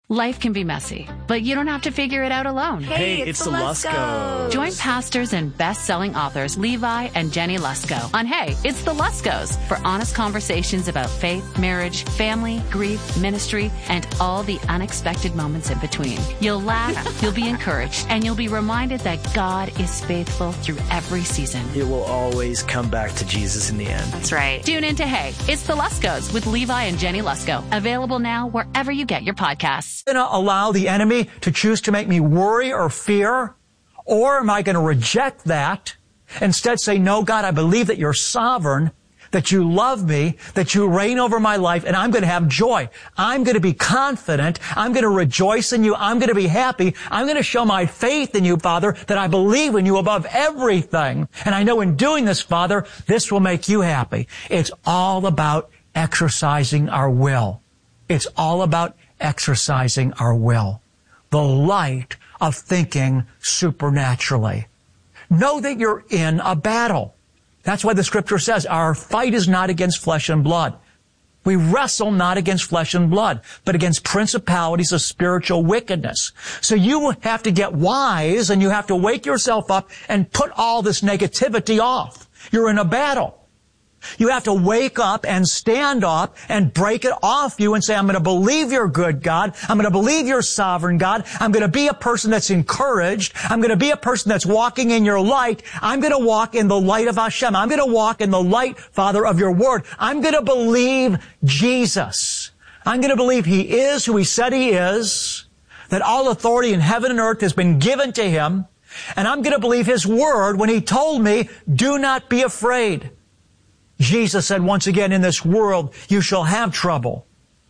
Life can be messy, but you don't have to figure it out alone. Hey, it's the Luskos. Join pastors and best-selling authors Levi and Jenny Lusko on Hey, It's the Luskos for honest conversations about faith, marriage, family, grief, ministry, and all the unexpected moments in between. You'll laugh, you'll be encouraged, and you'll be reminded that God is faithful through every season. It will always come back to Jesus in the end. That's right. Tune in to Hey, It's the Luskos with Levi and Jenny Lusko. Available now wherever you get your podcasts. Am I going to allow the enemy to choose to make me worry or fear? Or am I going to reject that? Instead say, no, God, I believe that you're sovereign, that you love me, that you reign over my life, and I'm going to have joy. I'm going to be confident. I'm going to rejoice in you. I'm going to be happy. I'm going to show my faith in you, Father, that I believe in you above everything. And I know in doing this, Father, this will make you happy. It's all about exercising our will. It's all about exercising our will. The light of thinking supernaturally. Know that you're in a battle. That's why the scripture says our fight is not against flesh and blood. We wrestle not against flesh and blood, but against principalities of spiritual wickedness. So you have to get wise and you have to wake yourself up and put all this negativity off. You're in a battle. You have to wake up and stand up and break it off you and say, I'm going to believe you're good, God. I'm going to believe you're sovereign, God. I'm going to be a person that's encouraged. I'm going to be a person that's walking in your light. I'm going to walk in the light of Hashem. I'm going to walk in the light, Father, of your word. I'm going to believe Jesus. I'm going to believe he is who he said he is, that all authority in heaven and earth has been given to him. And I'm going to believe his word when he told me, do not be afraid. Jesus said, once again, in this world, you shall have trouble,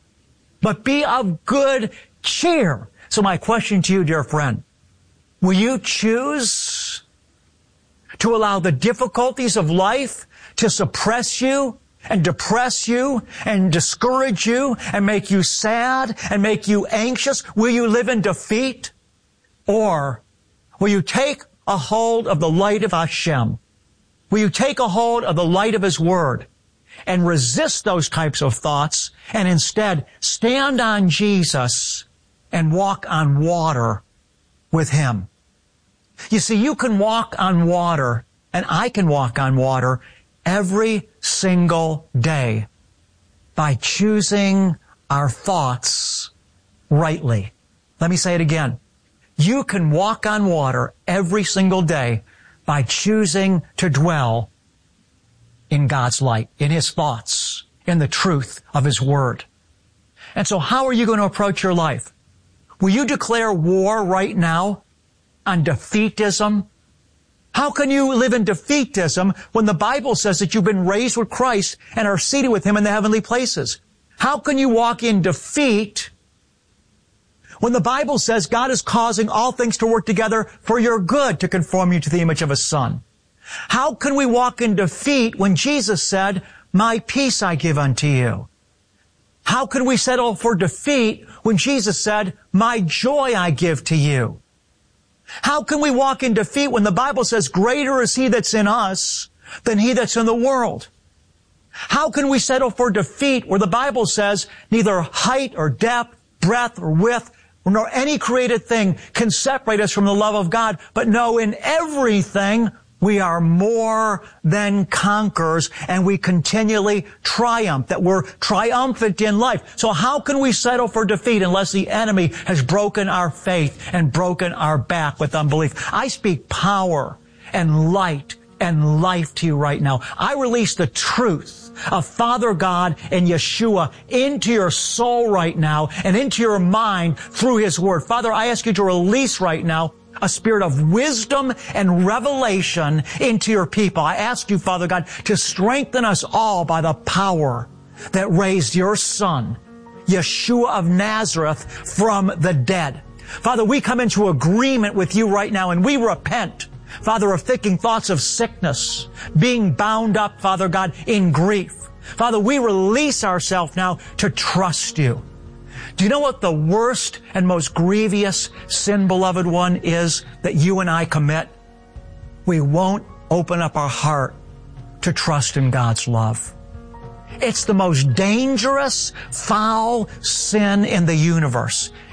but be of good cheer. So my question to you, dear friend, will you choose to allow the difficulties of life to suppress you and depress you and discourage you and make you sad and make you anxious? Will you live in defeat? Or will you take a hold of the light of Hashem? Will you take a hold of the light of his word and resist those types of thoughts and instead stand on Jesus and walk on water with him? You see, you can walk on water and I can walk on water every single day by choosing our thoughts rightly. Let me say it again. You can walk on water every single day by choosing to dwell in God's light, in his thoughts, in the truth of his word. And so how are you going to approach your life? Will you declare war right now on defeatism? How can you live in defeatism when the Bible says that you've been raised with Christ and are seated with him in the heavenly places? How can you walk in defeat when the Bible says God is causing all things to work together for your good to conform you to the image of his Son? How can we walk in defeat when Jesus said, my peace I give unto you? How can we settle for defeat when Jesus said, my joy I give to you? How can we walk in defeat when the Bible says, greater is he that's in us than he that's in the world? How can we settle for defeat where the Bible says neither height or depth, breadth or width, nor any created thing can separate us from the love of God, but no, in everything we are more than conquerors and we continually triumph, that we're triumphant in life. So how can we settle for defeat unless the enemy has broken our faith and broken our back with unbelief? I speak power and light and life to you right now. I release the truth of Father God and Yeshua into your soul right now and into your mind through his word. Father, I ask you to release right now a spirit of wisdom and revelation into your people. I ask you, Father God, to strengthen us all by the power that raised your Son, Yeshua of Nazareth, from the dead. Father, we come into agreement with you right now and we repent, Father, of thinking thoughts of sickness, being bound up, Father God, in grief. Father, we release ourselves now to trust you. Do you know what the worst and most grievous sin, beloved one, is that you and I commit? We won't open up our heart to trust in God's love. It's the most dangerous, foul sin in the universe.